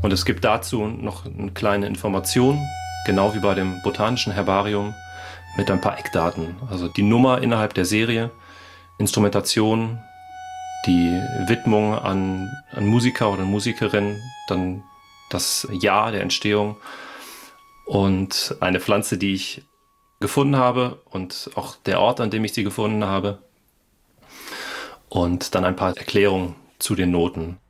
Und es gibt dazu noch eine kleine Information, genau wie bei dem Botanischen Herbarium, mit ein paar Eckdaten. Also die Nummer innerhalb der Serie, Instrumentation, die Widmung an Musiker oder Musikerin, dann das Jahr der Entstehung und eine Pflanze, die ich gefunden habe und auch der Ort, an dem ich sie gefunden habe und dann ein paar Erklärungen zu den Noten.